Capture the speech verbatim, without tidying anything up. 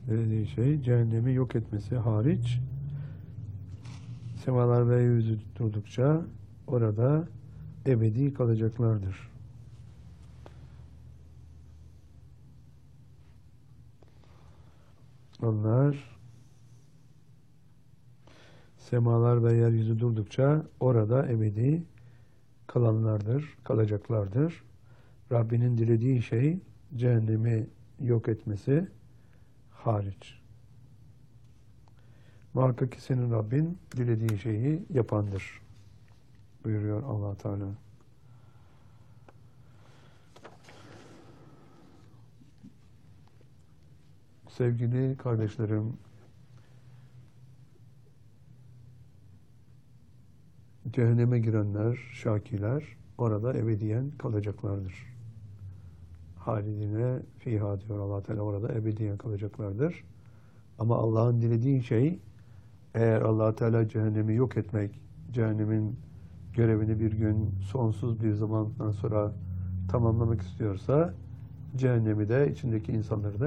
Dediği şey cehennemi yok etmesi hariç semalar ve yüzü durdukça orada ebedi kalacaklardır. Onlar semalar ve yeryüzü durdukça orada ebedi kalanlardır, kalacaklardır. Rabbinin dilediği şey cehennemi yok etmesi hariç. Muhakkak ki senin Rabbin dilediği şeyi yapandır buyuruyor Allah Teala. Sevgili kardeşlerim, cehenneme girenler, şakiler orada ebediyen kalacaklardır. Halidine fiha diyor Allah Teala, orada ebediyen kalacaklardır. Ama Allah'ın dilediği şey, eğer Allah Teala cehennemi yok etmek, cehennemin görevini bir gün sonsuz bir zamandan sonra tamamlamak istiyorsa, cehennemi de içindeki insanları da